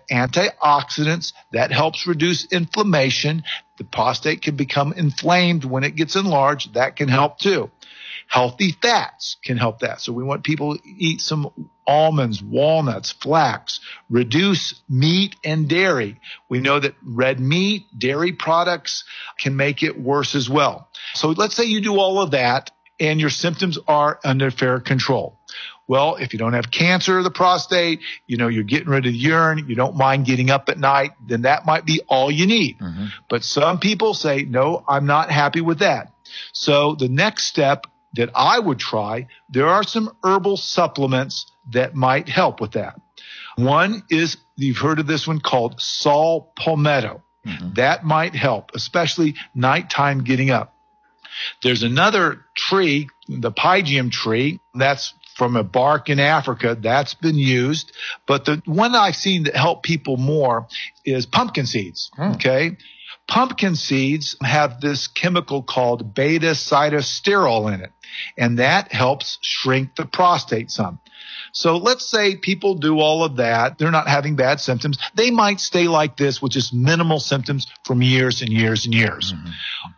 antioxidants. That helps reduce inflammation. The prostate can become inflamed when it gets enlarged. That can help too. Healthy fats can help that. So we want people to eat some almonds, walnuts, flax, reduce meat and dairy. We know that red meat, dairy products can make it worse as well. So let's say you do all of that and your symptoms are under fair control. Well, if you don't have cancer of the prostate, you're getting rid of the urine, you don't mind getting up at night, then that might be all you need. Mm-hmm. But some people say, no, I'm not happy with that. So the next step that I would try, there are some herbal supplements that might help with that. One is, you've heard of this one called saw palmetto. Mm-hmm. That might help, especially nighttime getting up. There's another tree, the pygeum tree, that's from a bark in Africa. That's been used. But the one I've seen that help people more is pumpkin seeds. Okay. Pumpkin seeds have this chemical called beta-cytosterol in it, and that helps shrink the prostate some. So let's say people do all of that. They're not having bad symptoms. They might stay like this with just minimal symptoms from years and years and years. Mm-hmm.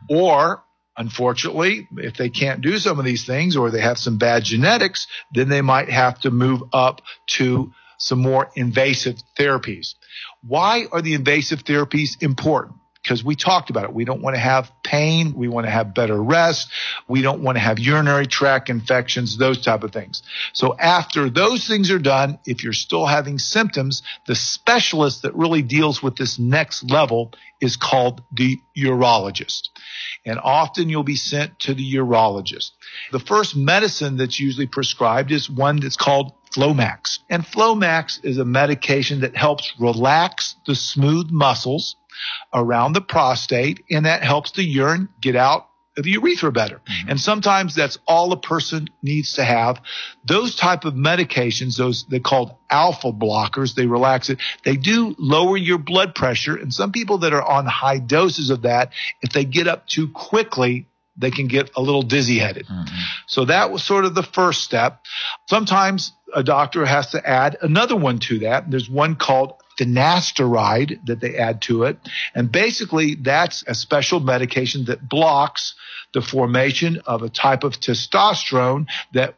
Or, unfortunately, if they can't do some of these things or they have some bad genetics, then they might have to move up to some more invasive therapies. Why are the invasive therapies important? Because we talked about it. We don't want to have pain. We want to have better rest. We don't want to have urinary tract infections, those type of things. So after those things are done, if you're still having symptoms, the specialist that really deals with this next level is called the urologist. And often you'll be sent to the urologist. The first medicine that's usually prescribed is one that's called Flomax. And Flomax is a medication that helps relax the smooth muscles around the prostate, and that helps the urine get out of the urethra better. Mm-hmm. And sometimes that's all a person needs to have. Those type of medications, they're called alpha blockers, they relax it. They do lower your blood pressure, and some people that are on high doses of that, if they get up too quickly, they can get a little dizzy-headed. Mm-hmm. So that was sort of the first step. Sometimes a doctor has to add another one to that. There's one called finasteride that they add to it. And basically, that's a special medication that blocks the formation of a type of testosterone that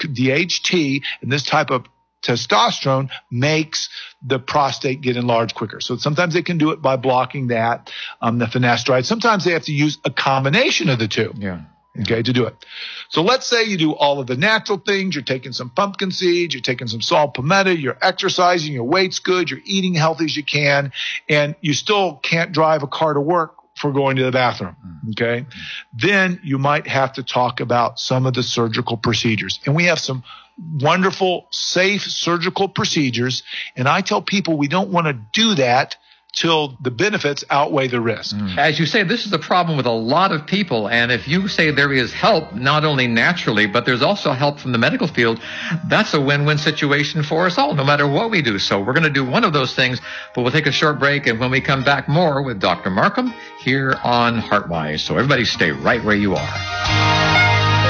DHT, and this type of testosterone makes the prostate get enlarged quicker. So sometimes they can do it by blocking that, the finasteride. Sometimes they have to use a combination of the two. Yeah. Okay, to do it. So let's say you do all of the natural things. You're taking some pumpkin seeds, you're taking some saw palmetto, you're exercising, your weight's good, you're eating healthy as you can, and you still can't drive a car to work for going to the bathroom. Okay. Then you might have to talk about some of the surgical procedures. And we have some wonderful, safe surgical procedures. And I tell people we don't want to do that till the benefits outweigh the risk. As you say, this is a problem with a lot of people. And if you say there is help, not only naturally, but there's also help from the medical field, that's a win-win situation for us all, no matter what we do. So we're going to do one of those things, but we'll take a short break. And when we come back, more with Dr. Markham here on HeartWise. So everybody stay right where you are.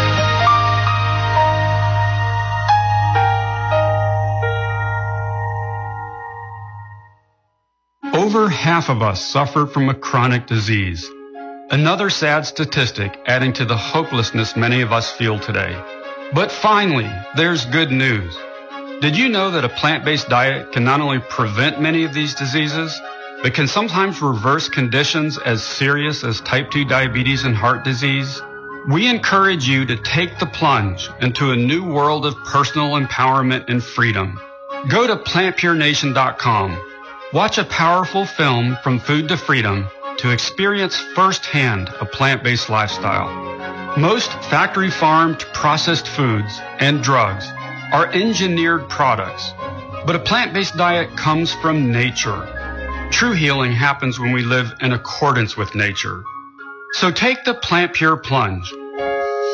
Over half of us suffer from a chronic disease. Another sad statistic adding to the hopelessness many of us feel today. But finally, there's good news. Did you know that a plant-based diet can not only prevent many of these diseases, but can sometimes reverse conditions as serious as type 2 diabetes and heart disease? We encourage you to take the plunge into a new world of personal empowerment and freedom. Go to PlantPureNation.com. Watch a powerful film, From Food to Freedom, to experience firsthand a plant-based lifestyle. Most factory-farmed processed foods and drugs are engineered products, but a plant-based diet comes from nature. True healing happens when we live in accordance with nature. So take the Plant Pure plunge